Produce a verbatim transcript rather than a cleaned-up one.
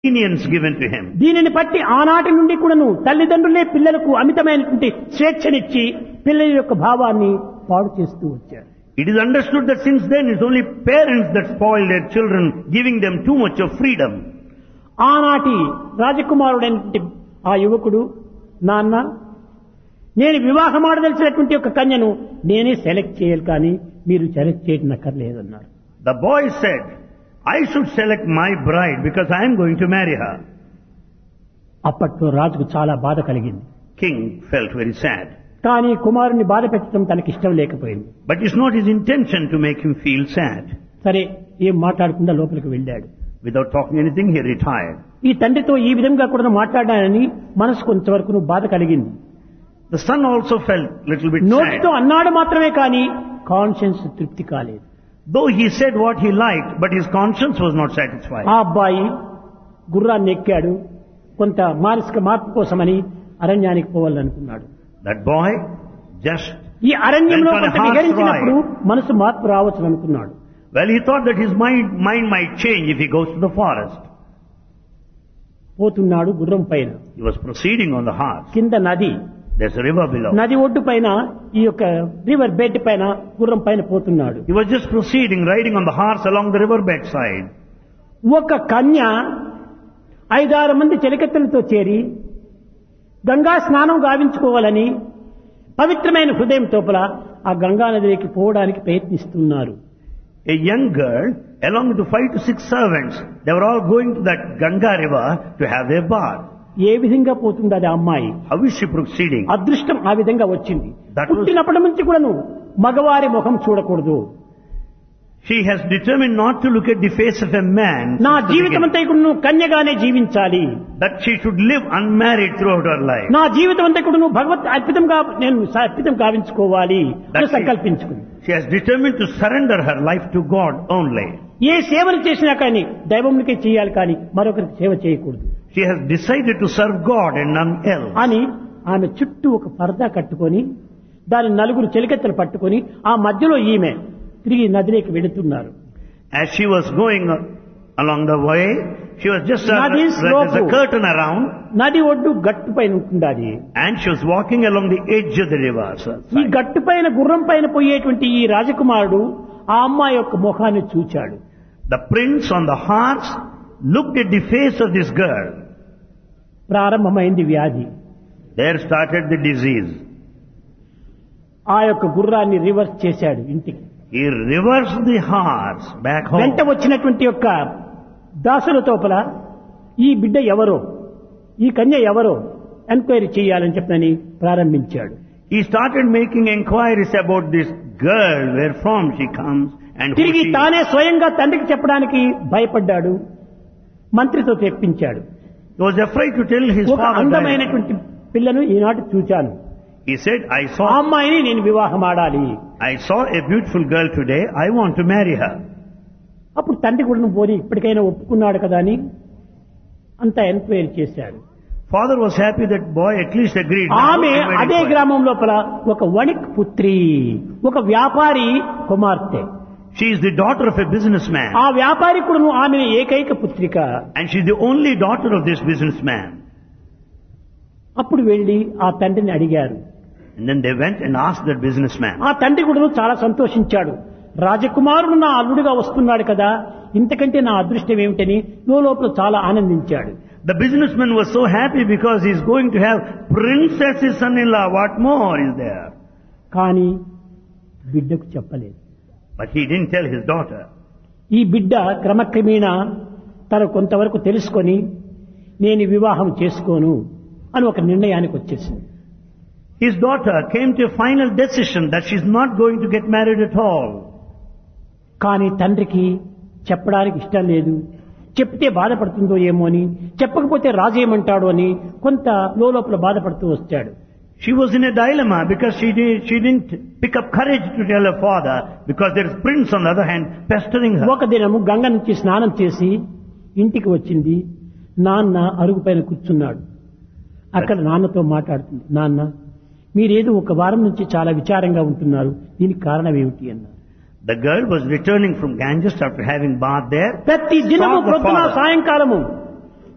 Opinions given to him. దీనిని బట్టి ఆనాటి నుండి కూడాను తల్లిదండ్రులే పిల్లలకు అమితమైనటువంటి స్వేచ్ఛనిచ్చి పిల్లల యొక్క భావాన్ని పాడు చేస్తూ వచ్చారు. It is understood that since then it's only parents that spoil their children, giving them too much of freedom. ఆనాటి రాజకుమారుడైనటువంటి ఆ యువకుడు, నాన్న నేను వివాహం ఆడదలిచినటువంటి ఒక కన్యను నేనే సెలెక్ట్ చేయాలి కానీ మీరు సెలెక్ట్ చేయడం అక్కర్లేదన్నారు. The boy said, I should select my bride because I am going to marry her. అప్పట్లో రాజుకు చాలా బాధ కలిగింది. King felt very sad. కానీ కుమారుని బాధ పెట్టడం తనకి ఇష్టం లేకపోయింది. But it's not his intention to make him feel sad. సరే ఏం మాట్లాడకుండా లోపలికి వెళ్ళాడు. Without talking anything, he retired. ఈ తండ్రితో ఈ విధంగా కూడా మాట్లాడానని మనసు కొంతవరకు బాధ కలిగింది. The son also felt little bit sad. నోటితో అన్నాడు మాత్రమే కానీ కాన్షియన్స్ తృప్తి కాలేదు. Though he said what he liked, but his conscience was not satisfied. ఆ అబ్బాయి గుర్రాన్ని ఎక్కాడు. కొంత మానసిక మార్పు కోసమని అరణ్యానికి పోవాలనుకున్నాడు. That boy just ఈ అరణ్యంలో went on a కొంత horse విహరించినప్పుడు ride. మనసు మార్పు రావచ్చు అనుకున్నాడు. Well, he thought that his mind, mind might change if he goes to the forest. పోతున్నాడు గుర్రం పైన. He was proceeding on the horse. కింద నది. There's a river below. నది ఒడ్డు పైన ఈ యొక్క రివర్ బెడ్ పైన గుర్రం పైన పోతున్నాడు. He was just proceeding, riding on the horse along the river bed side. ఒక కన్య ఐదారు మంది చెలికత్తెలతో చేరి గంగా స్నానం గావించుకోవాలని పవిత్రమైన హృదయం తోపల ఆ గంగా నదికి పోవడానికి ప్రయత్నిస్తున్నారు. A young girl, along with the five to six servants, they were all going to that Ganga river to have their bath. ఏ విధంగా పోతుంది అది అమ్మాయి? How is she proceeding? అదృష్టం ఆ విధంగా వచ్చింది. That was- పుట్టినప్పటి నుంచి కూడాను మగవారి ముఖం చూడకూడదు. She has determined not to look at the face of a man. నా since the జీవితం beginning. అంతా కూడా నువ్వు కన్యగానే జీవించాలి. That she should live unmarried throughout her life. నా జీవితం అంతా కూడా నువ్వు భగవత్ అర్పితంగా నేను అర్పితం గావించుకోవాలి అని That's it. సంకల్పించుకుంది. She has determined to surrender her life to God only. ఏ సేవలు చేసినా కానీ దైవంకే చేయాలి కానీ మరొకరికి సేవ చేయకూడదు She has decided to serve God and none else. అని ఆమె చుట్టూ ఒక పరదా కట్టుకొని దాని నలుగురు చెలికత్తెలు పట్టుకొని ఆ మధ్యలో ఈమె తిరిగి నదిలోకి వెళుతున్నారు. As she was going along the way, she was just a, Nadi slope. there's a curtain around, నది ఒడ్డు గట్టు పైన ఉంటుంది అది. and she was walking along the edge of the river. ఈ గట్టు పైన గుర్రం పైన పోయేటువంటి ఈ రాజకుమారుడు ఆ అమ్మాయి యొక్క ముఖాన్ని చూచాడు. The prince on the horse looked at the face of this girl. ప్రారంభమైంది వ్యాధి. There started the disease. ఆ యొక్క గుర్రాన్ని రివర్స్ చేశాడు ఇంటికి. He reversed the horse back home. వెంట వచ్చినటువంటి యొక్క దాసుల తోపల ఈ బిడ్డ ఎవరో ఈ కన్య ఎవరో ఎంక్వైరీ చేయాలని చెప్పని ప్రారంభించాడు. He started making inquiries about this girl, where from she comes and who తిరిగి she తానే స్వయంగా తండ్రికి చెప్పడానికి భయపడ్డాడు. మంత్రితో తెప్పించాడు. He was afraid to tell his ఒక father. అందమైనటువంటి పిల్లను ఈనాటి చూచాను. He said, I ఆ saw, అమ్మాయిని నేను వివాహం ఆడాలి. I saw a beautiful girl today. I want to marry her. అప్పుడు తండ్రి కూడా పోని ఇప్పటికైనా ఒప్పుకున్నాడు కదా అని అంతా ఎంక్వైరీ చేశాడు. Father was happy that boy at least agreed. ఆమె Now, I అదే went గ్రామం లోపల ఒక వణిక్ పుత్రి, ఒక వ్యాపారి కుమార్తె. She is the daughter of a businessman. ఆ వ్యాపారి కూడా ఆమె ఏకైక పుత్రిక. And she is the only daughter of this businessman. అప్పుడు వెళ్లి ఆ తండ్రిని అడిగారు. And then they went and asked that businessman. ఆ తండ్రి కూడా చాలా సంతోషించాడు. రాజకుమారుడు నా అల్లుడిగా వస్తున్నాడు కదా, ఇంతకంటే నా అదృష్టం ఏమిటని లోపల చాలా ఆనందించాడు. The businessman was so happy because he is going to have princess his son-in-law. What more is there? కానీ బిడ్డకు చెప్పలేదు. But he didn't tell his daughter. ఈ బిడ్డ క్రమక్రమేణా తను కొంతవరకు తెలుసుకొని నేను వివాహం చేసుకోను అని ఒక నిర్ణయానికి వచ్చేసింది. His daughter came to a final decision that she is not going to get married at all. కానీ తండ్రికి చెప్పడానికి ఇష్టం లేదు. చెప్తే బాధపడుతుందో ఏమో అని, చెప్పకపోతే రాజు ఏమంటాడో అని కొంత లోపల బాధపడుతూ వచ్చాడు. She was in a dilemma because she, did, she didn't pick up courage to tell her father because there is prince on the other hand pestering her. ఒక దినము గంగ నుంచి స్నానం చేసి ఇంటికి వచ్చింది. నాన్న అరుగు పైన కూర్చున్నాడు. అక్కడ నాన్నతో మాట్లాడుతుంది. నాన్న, మీరేదో ఒక వారం నుంచి చాలా విచారంగా ఉంటున్నారు, దీనికి కారణం ఏమిటి అన్నారు. The girl was returning from Ganges after having bath there. ప్రతి దినము Saw the ప్రొద్దున father. సాయంకాలము